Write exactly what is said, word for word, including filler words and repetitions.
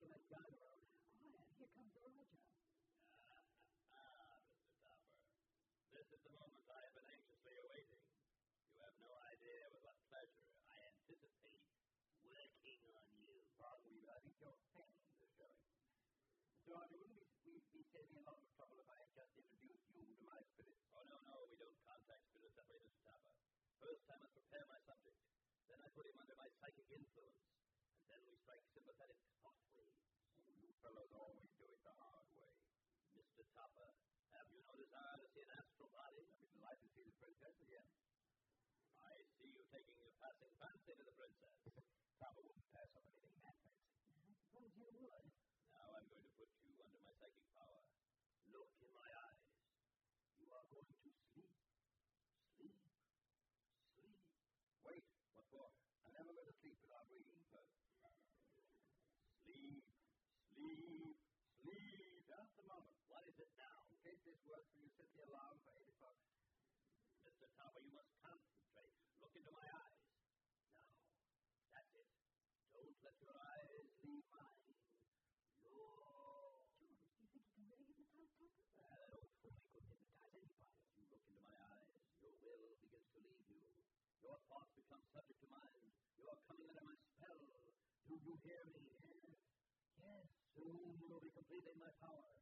taking that gun around. Quiet, here comes the Raja. Ah, Mister Topper. This is the moment I have been anxiously awaiting. You have no idea with what pleasure I anticipate working on you. Pardon me, but I think your fangs are showing. Mister Raja, wouldn't we, we'd be saving a lot of trouble if I had just introduced you to my spirits? Oh, no, no, we don't contact spirits that way, Mister Topper. First, I must prepare my subject. Then I put him under my psychic influence. And then we strike sympathetic thought waves. Oh, you fellows always do it the hard way. Mister Topper, have you no desire to see an astral body? I'd be delighted to see the princess again. I see you taking a passing fancy to the princess. Topper wouldn't pass up anything that fancy. I suppose you would. Now I'm going to put you under my psychic power. Look in my eyes. You are going to sleep. Sleep. Sleep. Wait, what for? I'm never going to sleep without reading first. Sleep. Sleep. Sleep. Just a moment. What is it now? In case this works, will you set the alarm for eight o'clock? Mister Topper, you must concentrate. Look into my eyes. Now, that's it. Don't let your eyes leave mine. Look. George, do you think he can really hypnotize Topper? Well, that old fool could hypnotize anybody. As you look into my eyes, your will begins to leave you. Your thoughts become subject to mine. You are coming under my spell. Do you hear me? Yes. Yes. Soon you will be completely in my power.